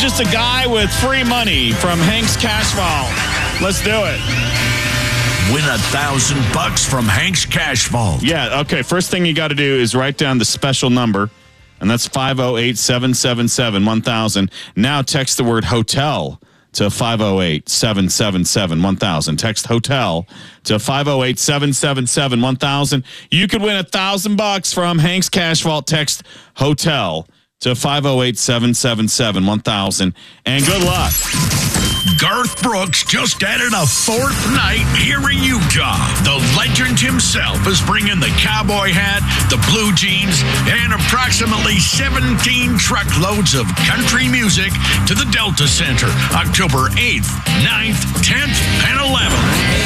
just a guy with free money from Hank's Cash Vault. Let's do it. Win $1,000 from Hank's Cash Vault. Yeah, okay. First thing you got to do is write down the special number, and that's 508-777-1000. Now text the word hotel to 508-777-1000. Text hotel to 508-777-1000. You could win $1,000 from Hank's Cash Vault. Text hotel to 508-777-1000. And good luck. Garth Brooks just added a fourth night here in Utah. The legend himself is bringing the cowboy hat, the blue jeans, and approximately 17 truckloads of country music to the Delta Center October 8th, 9th, 10th, and 11th.